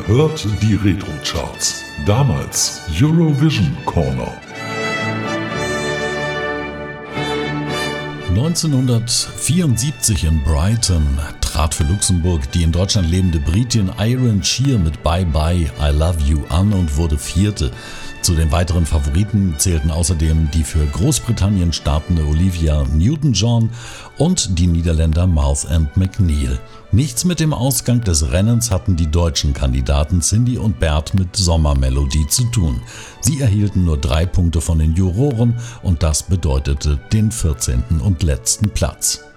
hört die Retro-Charts. Damals Eurovision Corner. 1974 in Brighton trat für Luxemburg die in Deutschland lebende Britin Iron Shear mit Bye Bye I Love You an und wurde Vierte. Zu den weiteren Favoriten zählten außerdem die für Großbritannien startende Olivia Newton-John und die Niederländer Mouth & McNeil. Nichts mit dem Ausgang des Rennens hatten die deutschen Kandidaten Cindy und Bert mit Sommermelodie zu tun. Sie erhielten nur 3 Punkte von den Juroren und das bedeutete den 14. und letzten Platz.